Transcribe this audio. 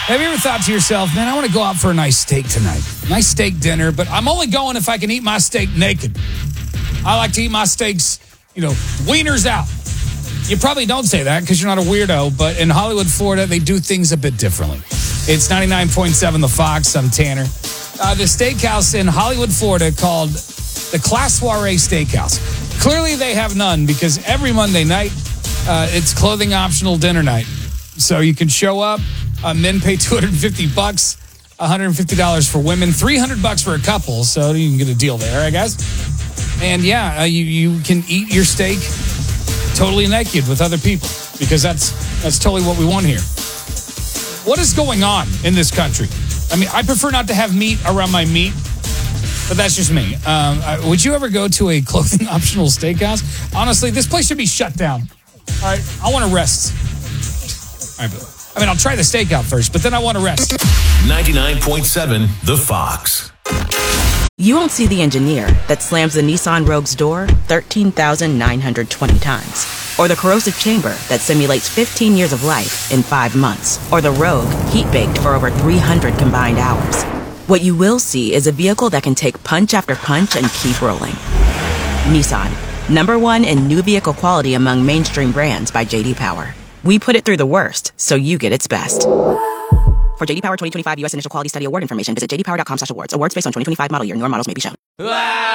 Have you ever thought to yourself, man, I want to go out for a nice steak tonight. Nice steak dinner, but I'm only going if I can eat my steak naked. I like to eat my steaks, wieners out. You probably don't say that because you're not a weirdo, but in Hollywood, Florida, they do things a bit differently. It's 99.7 The Fox. I'm Tanner. The steakhouse in Hollywood, Florida called the Class Soiree Steakhouse. Clearly, they have none because every Monday night, it's clothing optional dinner night. So you can show up. Men pay $250, $150 for women, $300 for a couple. So you can get a deal there, I guess. And yeah, you can eat your steak totally naked with other people because that's totally what we want here. What is going on in this country? I mean, I prefer not to have meat around my meat, but that's just me. Would you ever go to a clothing optional steakhouse? Honestly, this place should be shut down. All right, I want to rest. All right, I'll try the steak out first, but then I want to rest. 99.7 The Fox. You won't see the engineer that slams the Nissan Rogue's door 13,920 times. Or the corrosive chamber that simulates 15 years of life in 5 months. Or the Rogue heat-baked for over 300 combined hours. What you will see is a vehicle that can take punch after punch and keep rolling. Nissan, #1 in new vehicle quality among mainstream brands by J.D. Power. We put it through the worst, so you get its best. For J.D. Power 2025 U.S. Initial Quality Study Award information, visit jdpower.com/awards. Awards based on 2025 model year. Newer models may be shown.